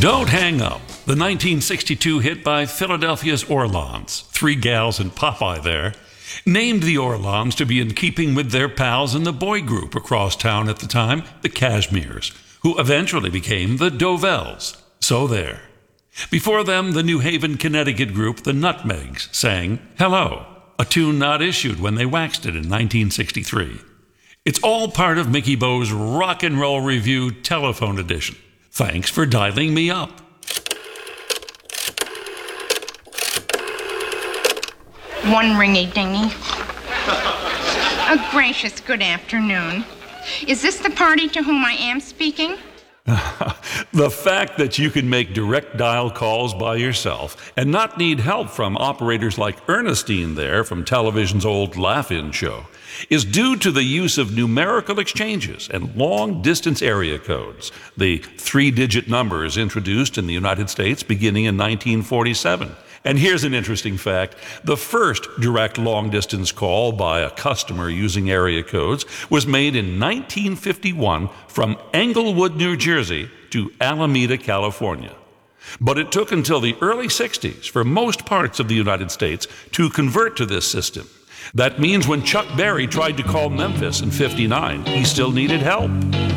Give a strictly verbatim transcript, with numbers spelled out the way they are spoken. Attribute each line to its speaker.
Speaker 1: Don't Hang Up, the nineteen sixty-two hit by Philadelphia's Orlons, three gals and Popeye there, named the Orlons to be in keeping with their pals in the boy group across town at the time, the Cashmeres, who eventually became the Dovells. So there. Before them, the New Haven, Connecticut group, the Nutmegs, sang Hello, a tune not issued when they waxed it in nineteen sixty-three. It's all part of Mickey Bo's Rock and Roll Review Telephone Edition. Thanks for dialing me up.
Speaker 2: One ringy-dingy. A gracious good afternoon. Is this the party to whom I am speaking?
Speaker 1: The fact that you can make direct dial calls by yourself and not need help from operators like Ernestine there from television's old Laugh-In show is due to the use of numerical exchanges and long-distance area codes, the three-digit numbers introduced in the United States beginning in nineteen forty-seven. And here's an interesting fact. The first direct long-distance call by a customer using area codes was made in nineteen fifty-one from Englewood, New Jersey to Alameda, California. But it took until the early sixties for most parts of the United States to convert to this system. That means when Chuck Berry tried to call Memphis in fifty-nine, he still needed help.